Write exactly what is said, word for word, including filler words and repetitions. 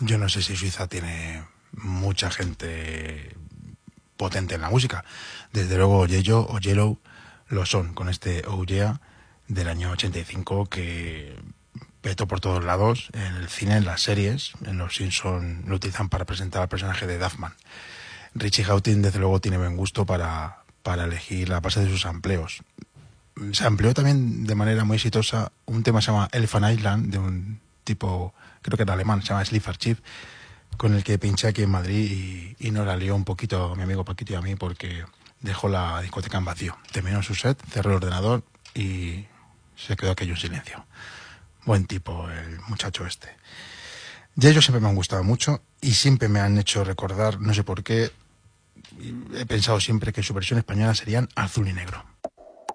Yo no sé si Suiza tiene mucha gente potente en la música. Desde luego Yello o Yellow lo son, con este Oh Yeah del año ochenta y cinco que petó por todos lados, en el cine, en las series, en Los Simpson lo utilizan para presentar al personaje de Duffman. Richie Hawtin desde luego tiene buen gusto para, para elegir la base de sus sampleos. Se amplió también de manera muy exitosa un tema que se llama Elephant Island, de un tipo, creo que era alemán, se llama Sleep Chief, con el que pinché aquí en Madrid y, y nos la lió un poquito mi amigo Paquito y a mí porque dejó la discoteca en vacío. Terminó su set, cerró el ordenador y se quedó aquello en silencio. Buen tipo el muchacho este. Ya ellos siempre me han gustado mucho y siempre me han hecho recordar, no sé por qué, he pensado siempre que su versión española serían Azul y Negro.